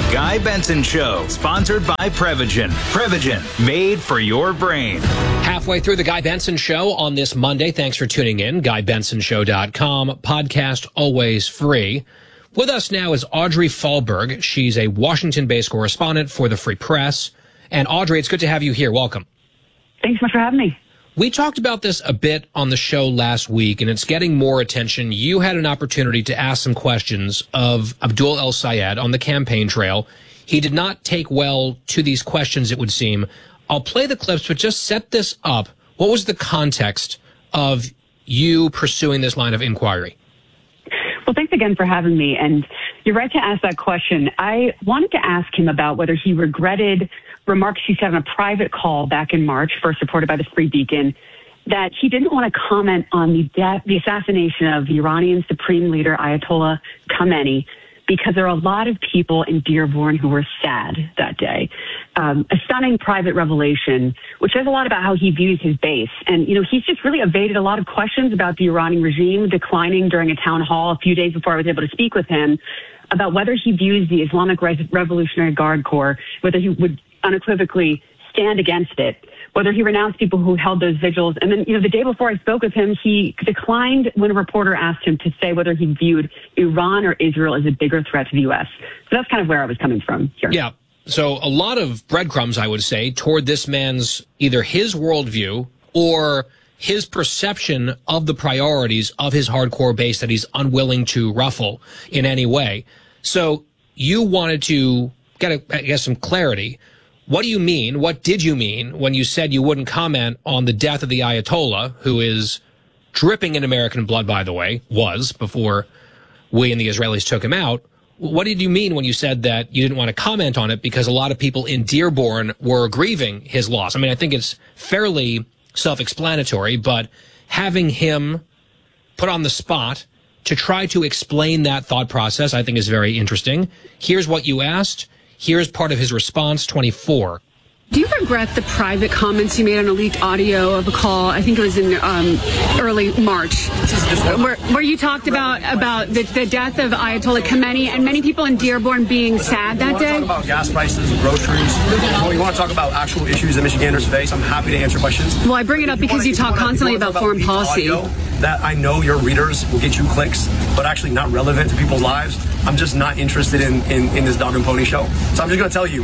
Guy Benson Show, sponsored by Prevagen. Prevagen, made for your brain. Halfway through the Guy Benson Show on this Monday. Thanks for tuning in. GuyBensonShow.com. Podcast always free. With us now is Audrey Fahlberg. She's a Washington-based correspondent for the Free Press. And Audrey, it's good to have you here. Welcome. Thanks so much for having me. We talked about this a bit on the show last week, and it's getting more attention. You had an opportunity to ask some questions of Abdul El-Sayed on the campaign trail. He did not take well to these questions, it would seem. I'll play the clips, but just set this up. What was the context of you pursuing this line of inquiry? Well, thanks again for having me. And you're right to ask that question. I wanted to ask him about whether he regretted remarks he said on a private call back in March, first reported by the Free Beacon, that he didn't want to comment on the assassination of the Iranian Supreme Leader Ayatollah Khamenei, because there are a lot of people in Dearborn who were sad that day. A stunning private revelation, which says a lot about how he views his base. And, he's just really evaded a lot of questions about the Iranian regime, declining during a town hall a few days before I was able to speak with him about whether he views the Islamic Revolutionary Guard Corps, whether he would unequivocally stand against it, whether he renounced people who held those vigils. And then, the day before I spoke with him, he declined when a reporter asked him to say whether he viewed Iran or Israel as a bigger threat to the U.S. So that's kind of where I was coming from here. Yeah. So a lot of breadcrumbs, I would say, toward this man's either his worldview or his perception of the priorities of his hardcore base that he's unwilling to ruffle in any way. So you wanted to get, some clarity. What do you mean? What did you mean when you said you wouldn't comment on the death of the Ayatollah, who is dripping in American blood, by the way, was before we and the Israelis took him out? What did you mean when you said that you didn't want to comment on it because a lot of people in Dearborn were grieving his loss? I mean, I think it's fairly self-explanatory, but having him put on the spot to try to explain that thought process, I think is very interesting. Here's what you asked. Here's part of his response, 24. Do you regret the private comments you made on a leaked audio of a call? I think it was in early March, where you talked about the death of Ayatollah Khamenei and many people in Dearborn being sad that day? You want to talk about gas prices and groceries? You want to talk about actual issues that Michiganders face? I'm happy to answer questions. Well, I bring it up because you talk constantly about foreign policy. That I know your readers will get you clicks, but actually not relevant to people's lives. I'm just not interested in this dog and pony show. So I'm just going to tell you,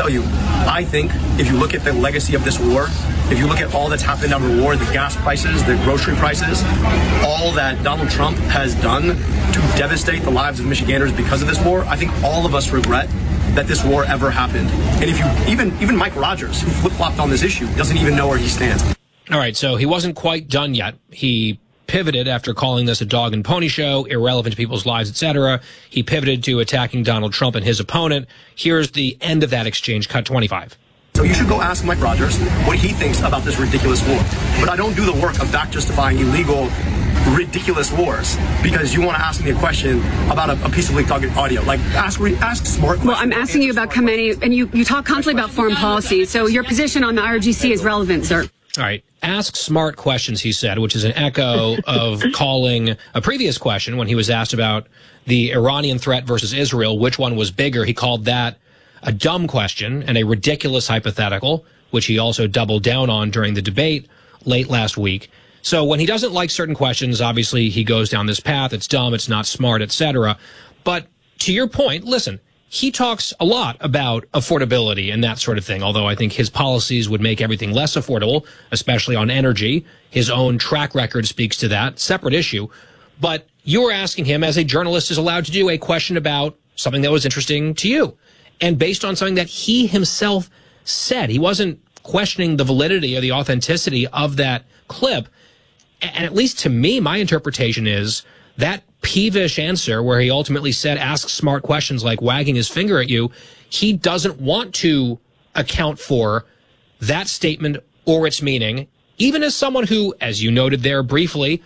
I think if you look at the legacy of this war, if you look at all that's happened under the war, the gas prices, the grocery prices, all that Donald Trump has done to devastate the lives of Michiganders because of this war, I think all of us regret that this war ever happened. And if you, even Mike Rogers, who flip-flopped on this issue, doesn't even know where he stands. All right, so he wasn't quite done yet. He pivoted after calling this a dog and pony show, irrelevant to people's lives, etc. He pivoted to attacking Donald Trump and his opponent. Here's the end of that exchange, cut 25. So you should go ask Mike Rogers what he thinks about this ridiculous war. But I don't do the work of back justifying illegal, ridiculous wars because you want to ask me a question about a piece of leaked audio. Like, ask smart questions. Well, I'm asking you about Khamenei, and you talk constantly about foreign policy. So your position on the IRGC is relevant, sir. All right. Ask smart questions, he said, which is an echo of calling a previous question when he was asked about the Iranian threat versus Israel, which one was bigger. He called that a dumb question and a ridiculous hypothetical, which he also doubled down on during the debate late last week. So when he doesn't like certain questions, obviously he goes down this path. It's dumb, it's not smart, etc. But to your point, listen, he talks a lot about affordability and that sort of thing, although I think his policies would make everything less affordable, especially on energy. His own track record speaks to that. Separate issue. But you were asking him, as a journalist is allowed to do, a question about something that was interesting to you. And based on something that he himself said. He wasn't questioning the validity or the authenticity of that clip. And at least to me, my interpretation is that peevish answer where he ultimately said, ask smart questions like wagging his finger at you. He doesn't want to account for that statement or its meaning, even as someone who, as you noted there briefly,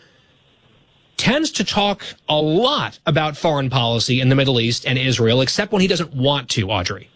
tends to talk a lot about foreign policy in the Middle East and Israel, except when he doesn't want to, Audrey.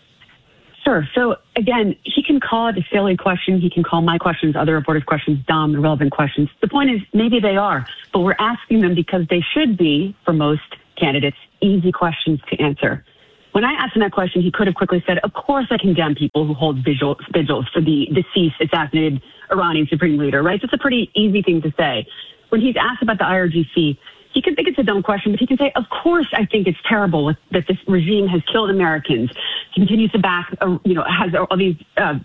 Sure. So, again, he can call it a silly question. He can call my questions, other reporters' questions, dumb, irrelevant questions. The point is, maybe they are, but we're asking them because they should be, for most candidates, easy questions to answer. when I asked him that question, he could have quickly said, of course I condemn people who hold vigils for the deceased assassinated Iranian supreme leader, right? That's a pretty easy thing to say. When he's asked about the IRGC, he can think it's a dumb question, but he can say, of course I think it's terrible that this regime has killed Americans, continues to back, has all these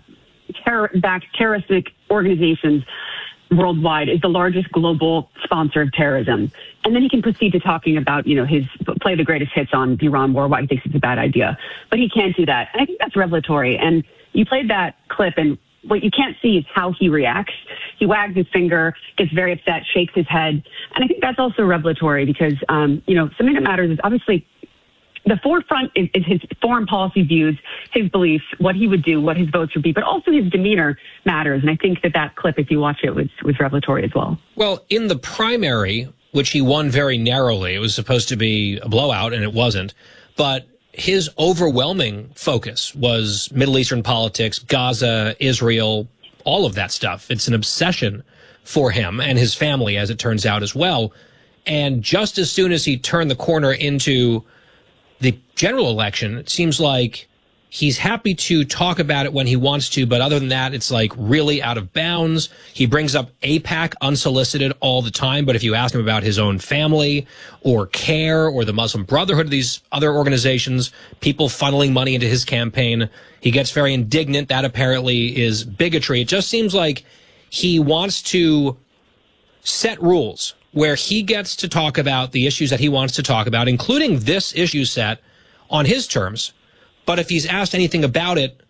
terroristic organizations worldwide, is the largest global sponsor of terrorism. And then he can proceed to talking about, play the greatest hits on the Iran war, why he thinks it's a bad idea. But he can't do that. And I think that's revelatory. And you played that clip, and what you can't see is how he reacts. He wags his finger, gets very upset, shakes his head. And I think that's also revelatory because, something that matters is obviously the forefront is his foreign policy views, his beliefs, what he would do, what his votes would be, but also his demeanor matters. And I think that clip, if you watch it, was revelatory as well. Well, in the primary, which he won very narrowly, it was supposed to be a blowout, and it wasn't, but his overwhelming focus was Middle Eastern politics, Gaza, Israel, all of that stuff. It's an obsession for him and his family, as it turns out, as well. And just as soon as he turned the corner into the general election, it seems like he's happy to talk about it when he wants to, but other than that, it's like really out of bounds. He brings up AIPAC unsolicited all the time, but if you ask him about his own family or CARE or the Muslim Brotherhood or these other organizations, people funneling money into his campaign, he gets very indignant. That apparently is bigotry. It just seems like he wants to set rules where he gets to talk about the issues that he wants to talk about, including this issue set, on his terms. But if he's asked anything about it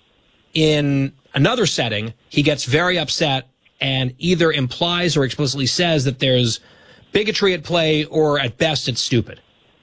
in another setting, he gets very upset and either implies or explicitly says that there's bigotry at play, or at best it's stupid.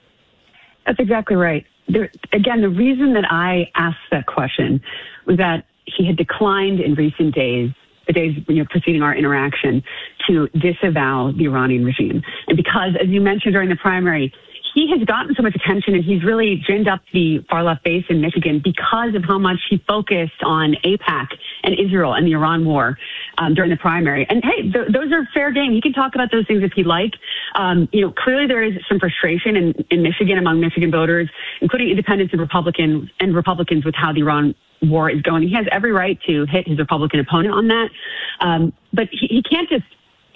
That's exactly right. Again, the reason that I asked that question was that he had declined in recent days, the days preceding our interaction, to disavow the Iranian regime. And because, as you mentioned during the primary, he has gotten so much attention and he's really ginned up the far-left base in Michigan because of how much he focused on AIPAC and Israel and the Iran war during the primary. And hey, those are fair game. He can talk about those things if he'd like. Clearly there is some frustration in Michigan among Michigan voters, including independents and Republicans with how the Iran war is going. He has every right to hit his Republican opponent on that. But he can't just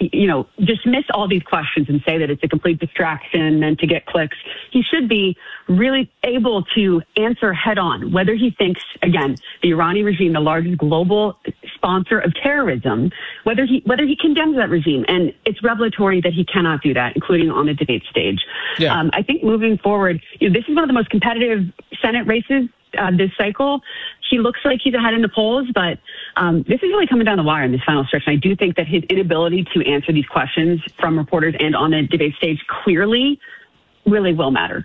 dismiss all these questions and say that it's a complete distraction and to get clicks. He should be really able to answer head on whether he thinks, again, the Iranian regime, the largest global sponsor of terrorism, whether he condemns that regime. And it's revelatory that he cannot do that, including on the debate stage. Yeah. I think moving forward, this is one of the most competitive Senate races this cycle. He looks like he's ahead in the polls, but this is really coming down the wire in this final stretch. And I do think that his inability to answer these questions from reporters and on the debate stage clearly really will matter.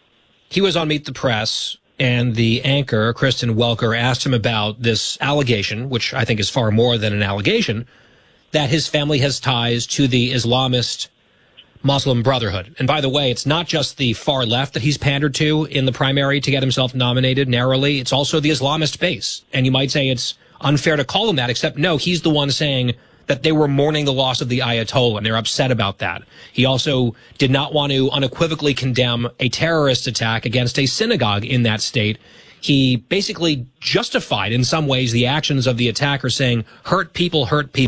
He was on Meet the Press, and the anchor, Kristen Welker, asked him about this allegation, which I think is far more than an allegation, that his family has ties to the Islamist Muslim Brotherhood. And by the way, it's not just the far left that he's pandered to in the primary to get himself nominated narrowly. It's also the Islamist base. And you might say it's unfair to call him that, except no, he's the one saying that they were mourning the loss of the Ayatollah, and they're upset about that. He also did not want to unequivocally condemn a terrorist attack against a synagogue in that state. He basically justified in some ways the actions of the attacker, saying, hurt people,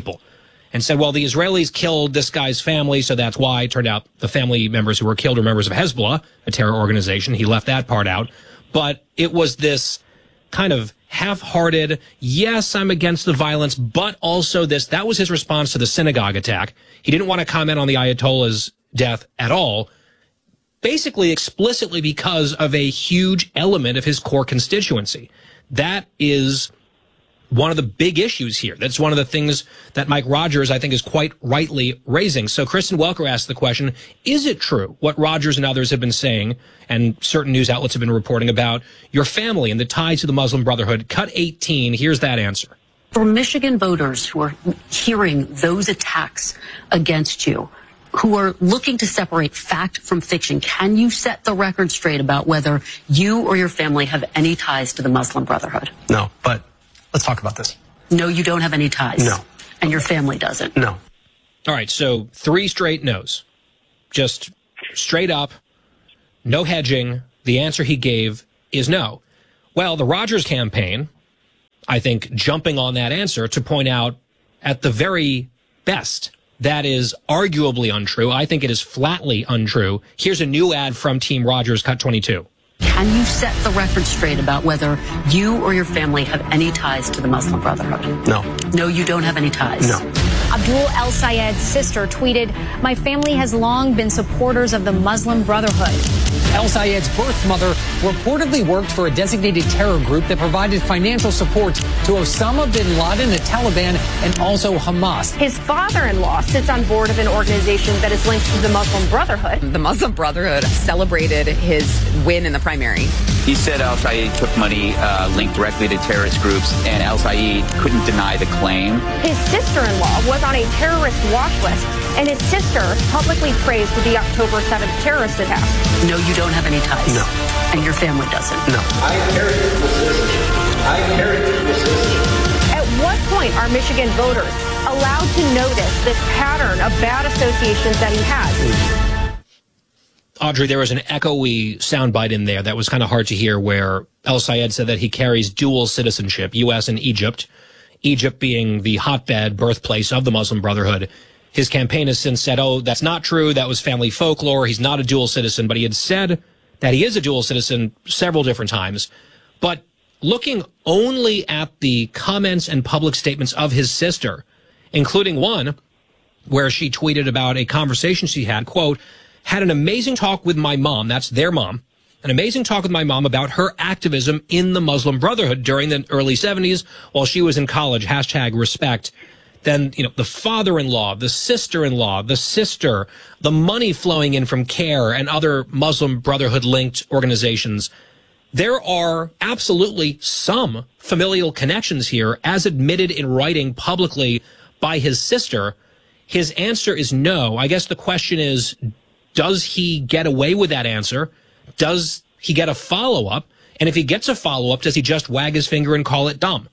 and said, well, the Israelis killed this guy's family, so that's why. It turned out the family members who were killed were members of Hezbollah, a terror organization. He left that part out. But it was this kind of half-hearted, yes, I'm against the violence, but also this. That was his response to the synagogue attack. He didn't want to comment on the Ayatollah's death at all, basically explicitly because of a huge element of his core constituency. That is one of the big issues here. That's one of the things that Mike Rogers, I think, is quite rightly raising. So Kristen Welker asked the question, is it true what Rogers and others have been saying, and certain news outlets have been reporting about, your family and the ties to the Muslim Brotherhood? Cut 18, here's that answer. For Michigan voters who are hearing those attacks against you, who are looking to separate fact from fiction, can you set the record straight about whether you or your family have any ties to the Muslim Brotherhood? No, but let's talk about this. No, you don't have any ties? No. And your family doesn't? No. All right, so 3 straight no's. Just straight up, no hedging. The answer he gave is no. Well, the Rogers campaign, I think, jumping on that answer to point out at the very best, that is arguably untrue. I think it is flatly untrue. Here's a new ad from Team Rogers, Cut 22. Can you set the record straight about whether you or your family have any ties to the Muslim Brotherhood? No. No, you don't have any ties? No. Abdul El Sayed's sister tweeted, "My family has long been supporters of the Muslim Brotherhood." El Sayed's birth mother reportedly worked for a designated terror group that provided financial support to Osama bin Laden, the Taliban, and also Hamas. His father-in-law sits on board of an organization that is linked to the Muslim Brotherhood. The Muslim Brotherhood celebrated his win in the primary. He said El Sayed took money linked directly to terrorist groups, and El Sayed couldn't deny the claim. His sister-in-law was on a terrorist watch list, and his sister publicly praised the October 7th terrorist attack. No, you don't have any ties? No. And your family doesn't? No. I inherit dual citizenship. At what point are Michigan voters allowed to notice this pattern of bad associations that he has? Audrey, there was an echoey soundbite in there that was kind of hard to hear where El Sayed said that he carries dual citizenship, U.S. and Egypt, Egypt being the hotbed birthplace of the Muslim Brotherhood. His campaign has since said, oh, that's not true. That was family folklore. He's not a dual citizen. But he had said that he is a dual citizen several different times. But looking only at the comments and public statements of his sister, including one where she tweeted about a conversation she had, quote, had an amazing talk with my mom, that's their mom, an amazing talk with my mom about her activism in the Muslim Brotherhood during the early 70s while she was in college, hashtag respect. Then, you know, the father-in-law, the sister-in-law, the sister, the money flowing in from CARE and other Muslim Brotherhood-linked organizations. There are absolutely some familial connections here, as admitted in writing publicly by his sister. His answer is no. I guess the question is, does he get away with that answer? Does he get a follow-up? And if he gets a follow-up, does he just wag his finger and call it dumb?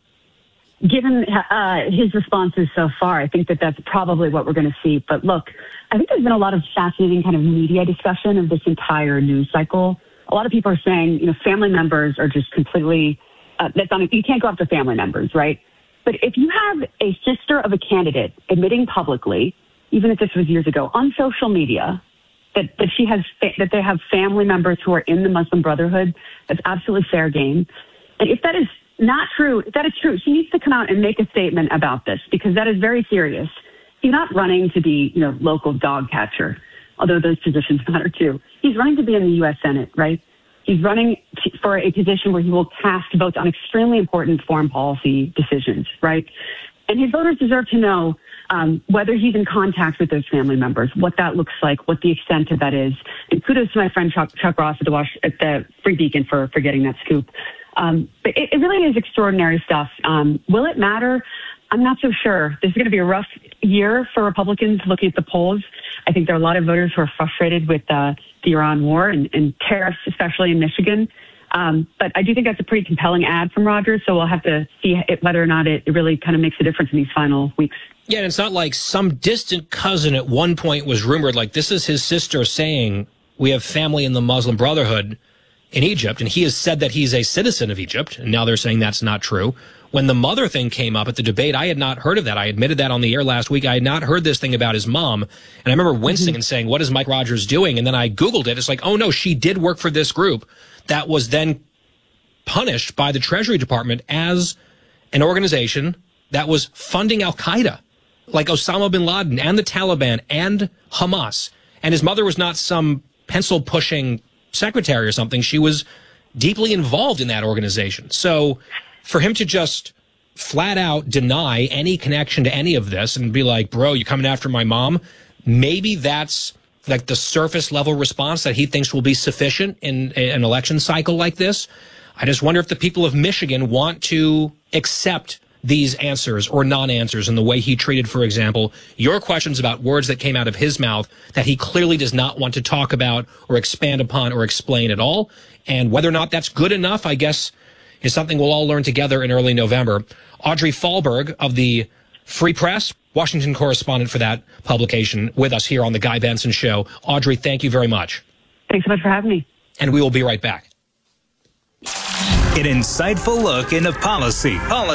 Given his responses so far, I think that that's probably what we're going to see. But look, I think there's been a lot of fascinating kind of media discussion of this entire news cycle. A lot of people are saying, you know, family members are just completely, you can't go after family members, right? But if you have a sister of a candidate admitting publicly, even if this was years ago, on social media, that they have family members who are in the Muslim Brotherhood, that's absolutely fair game. And if that is not true, if that is true, she needs to come out and make a statement about this, because that is very serious. He's not running to be, you know, local dog catcher, although those positions matter too. He's running to be in the U.S. Senate, right? He's running for a position where he will cast votes on extremely important foreign policy decisions, right? And his voters deserve to know whether he's in contact with those family members, what that looks like, what the extent of that is. And kudos to my friend Chuck Ross at the Free Beacon for getting that scoop. But it really is extraordinary stuff. Will it matter? I'm not so sure. This is going to be a rough year for Republicans looking at the polls. I think there are a lot of voters who are frustrated with the Iran war and tariffs, especially in Michigan. But I do think that's a pretty compelling ad from Rogers, so we'll have to see whether or not it really kind of makes a difference in these final weeks. Yeah, and it's not like some distant cousin at one point was rumored, like this is his sister saying we have family in the Muslim Brotherhood in Egypt, and he has said that he's a citizen of Egypt, and now they're saying that's not true. When the mother thing came up at the debate, I had not heard of that. I admitted that on the air last week. I had not heard this thing about his mom, and I remember wincing and saying, what is Mike Rogers doing? And then I Googled it. It's like, oh no, she did work for this group that was then punished by the Treasury Department as an organization that was funding Al-Qaeda, like Osama bin Laden and the Taliban and Hamas. And his mother was not some pencil-pushing secretary or something. She was deeply involved in that organization. So for him to just flat out deny any connection to any of this and be like, bro, you coming after my mom, maybe that's like the surface level response that he thinks will be sufficient in an election cycle like this. I just wonder if the people of Michigan want to accept these answers or non-answers in the way he treated, for example, your questions about words that came out of his mouth that he clearly does not want to talk about or expand upon or explain at all. And whether or not that's good enough, I guess, is something we'll all learn together in early November. Audrey Fahlberg of the Free Press, Washington correspondent for that publication, with us here on The Guy Benson Show. Audrey, thank you very much. Thanks so much for having me. And we will be right back. An insightful look into policy,